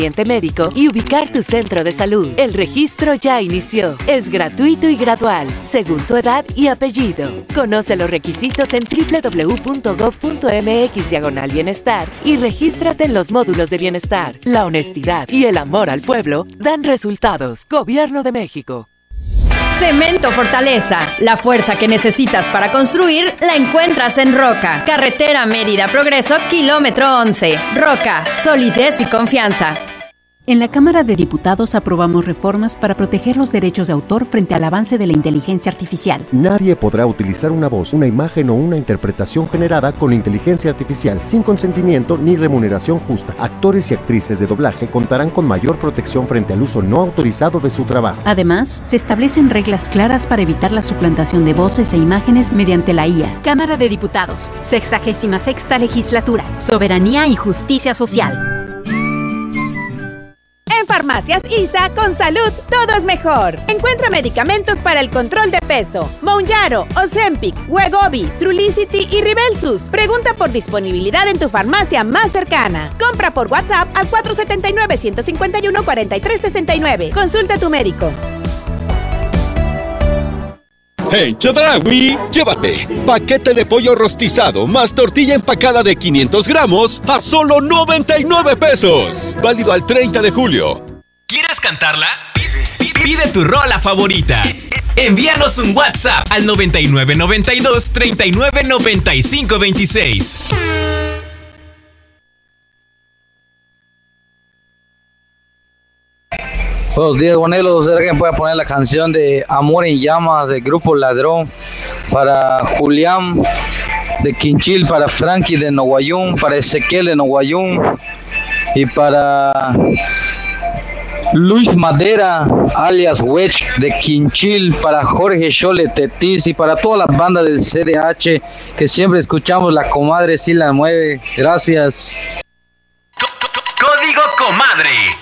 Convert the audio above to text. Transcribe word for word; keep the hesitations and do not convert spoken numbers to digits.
médico y ubicar tu centro de salud. El registro ya inició. Es gratuito y gradual, según tu edad y apellido. Conoce los requisitos en doble u doble u doble u punto gob punto eme equis diagonal bienestar y regístrate en los módulos de bienestar. La honestidad y el amor al pueblo dan resultados. Gobierno de México. Cemento Fortaleza. La fuerza que necesitas para construir la encuentras en Roca. Carretera Mérida Progreso, kilómetro once. Roca, solidez y confianza. En la Cámara de Diputados aprobamos reformas para proteger los derechos de autor frente al avance de la inteligencia artificial. Nadie podrá utilizar una voz, una imagen o una interpretación generada con inteligencia artificial sin consentimiento ni remuneración justa. Actores y actrices de doblaje contarán con mayor protección frente al uso no autorizado de su trabajo. Además, se establecen reglas claras para evitar la suplantación de voces e imágenes mediante la I A. Cámara de Diputados, sexagésima sexta legislatura. Soberanía y justicia social. En Farmacias I S A, con salud, todo es mejor. Encuentra medicamentos para el control de peso. Mounjaro, Ozempic, Wegovy, Trulicity y Ribelsus. Pregunta por disponibilidad en tu farmacia más cercana. Compra por WhatsApp al cuatro siete nueve, uno cinco uno, cuatro tres seis nueve. Consulta a tu médico. En Chedraui, llévate paquete de pollo rostizado más tortilla empacada de quinientos gramos a solo noventa y nueve pesos. Válido al treinta de julio. ¿Quieres cantarla? Pide tu rola favorita. Envíanos un WhatsApp al noventa y nueve noventa y dos, treinta y nueve noventa y cinco veintiséis. Buenos días, Bonelos. ¿Será que me puede poner la canción de Amor en Llamas del grupo Ladrón para Julián de Quinchil, para Frankie de Noguayún, para Ezequiel de Noguayún y para Luis Madera, alias Wedge de Quinchil, para Jorge Chole Tetis y para todas las bandas del C D H que siempre escuchamos La Comadre si la mueve? Gracias. Código Comadre.